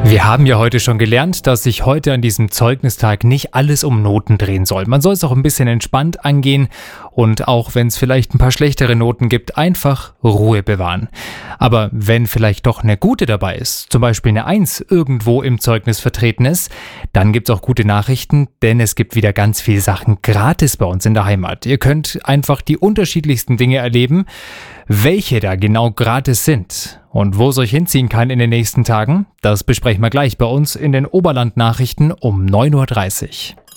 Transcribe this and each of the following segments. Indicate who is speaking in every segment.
Speaker 1: Wir haben ja heute schon gelernt, dass sich heute an diesem Zeugnistag nicht alles um Noten drehen soll. Man soll es auch ein bisschen entspannt angehen und auch wenn es vielleicht ein paar schlechtere Noten gibt, einfach Ruhe bewahren. Aber wenn vielleicht doch eine gute dabei ist, zum Beispiel eine 1 irgendwo im Zeugnis vertreten ist, dann gibt es auch gute Nachrichten, denn es gibt wieder ganz viele Sachen gratis bei uns in der Heimat. Ihr könnt einfach die unterschiedlichsten Dinge erleben, welche da genau gratis sind. Und wo es euch hinziehen kann in den nächsten Tagen, das besprechen wir gleich bei uns in den Oberland-Nachrichten um 9.30 Uhr.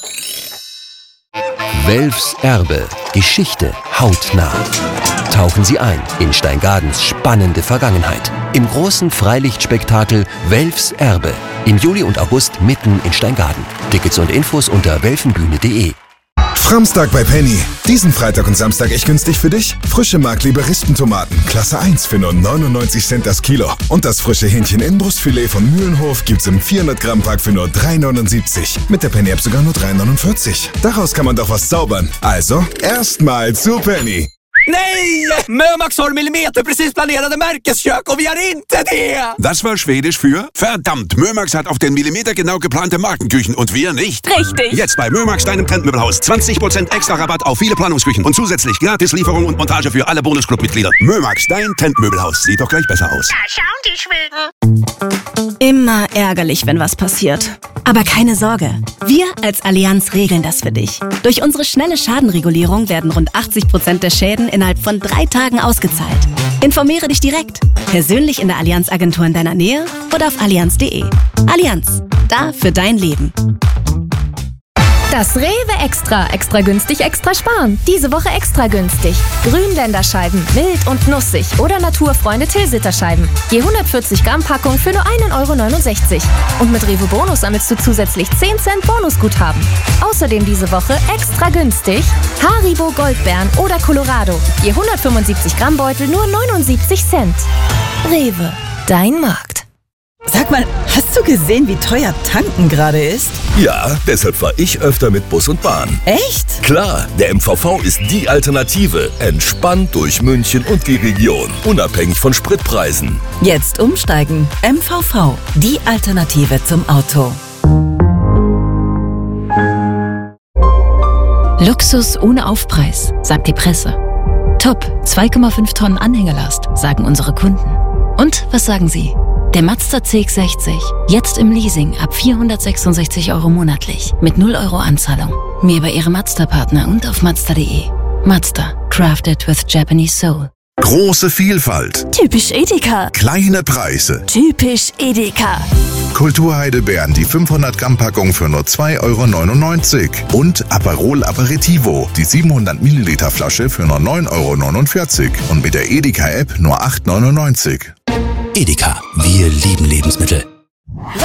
Speaker 2: Welfs Erbe. Geschichte hautnah. Tauchen Sie ein in Steingadens spannende Vergangenheit. Im großen Freilichtspektakel Welfs Erbe. Im Juli und August mitten in Steingaden. Tickets und Infos unter welfenbühne.de.
Speaker 3: Framstag bei Penny. Diesen Freitag und Samstag echt günstig für dich? Frische Mark-Liberistentomaten, Klasse 1 für nur 99 Cent das Kilo. Und das frische Hähnchen-Innenbrustfilet von Mühlenhof gibt's im 400-Gramm-Pack für nur 3,79. Mit der Penny-App sogar nur 3,49. Daraus kann man doch was zaubern. Also, erstmal zu Penny.
Speaker 4: Nej! Mömax har millimeterprecis planerade märkeskök och vi har inte det!
Speaker 5: Das war Schwedisch für verdammt. Mömax hat auf den Millimeter genau geplante Markenküchen und wir nicht.
Speaker 6: Richtig.
Speaker 5: Jetzt bei Mömax, deinem Trendmöbelhaus. 20% extra Rabatt auf viele Planungsküchen und zusätzlich gratis Lieferung und Montage für alle Bonusclub-Mitglieder. Mömax, dein Trendmöbelhaus. Sieht doch gleich besser aus.
Speaker 6: Da schauen die Schweden.
Speaker 7: Immer ärgerlich, wenn was passiert. Aber keine Sorge. Wir als Allianz regeln das für dich. Durch unsere schnelle Schadenregulierung werden rund 80% der Schäden innerhalb von 3 Tagen ausgezahlt. Informiere dich direkt. Persönlich in der Allianz-Agentur in deiner Nähe oder auf allianz.de. Allianz. Da für dein Leben.
Speaker 8: Das Rewe Extra günstig, extra sparen. Diese Woche extra günstig. Grünländerscheiben, mild und nussig oder Naturfreunde Tilsiter-Scheiben. Je 140 Gramm Packung für nur 1,69 €. Und mit Rewe Bonus sammelst du zusätzlich 10 Cent Bonusguthaben. Außerdem diese Woche extra günstig Haribo Goldbeeren oder Colorado. Je 175 Gramm Beutel nur 79 Cent. Rewe, dein Markt.
Speaker 9: Sag mal, hast du gesehen, wie teuer tanken gerade ist?
Speaker 10: Ja, deshalb fahre ich öfter mit Bus und Bahn.
Speaker 9: Echt?
Speaker 10: Klar, der MVV ist die Alternative. Entspannt durch München und die Region. Unabhängig von Spritpreisen.
Speaker 9: Jetzt umsteigen. MVV, die Alternative zum Auto.
Speaker 11: Luxus ohne Aufpreis, sagt die Presse. Top, 2,5 Tonnen Anhängelast, sagen unsere Kunden. Und was sagen Sie? Der Mazda CX-60, jetzt im Leasing ab 466 € monatlich, mit 0 € Anzahlung. Mehr bei Ihrem Mazda-Partner und auf Mazda.de. Mazda, crafted with Japanese soul.
Speaker 12: Große Vielfalt.
Speaker 7: Typisch Edeka.
Speaker 12: Kleine Preise.
Speaker 7: Typisch Edeka.
Speaker 12: Kulturheidelbeeren, die 500-Gramm-Packung für nur 2,99 € und Aperol Aperitivo, die 700-Milliliter-Flasche für nur 9,49 € und mit der Edeka-App nur 8,99 €.
Speaker 2: Edeka. Wir lieben Lebensmittel.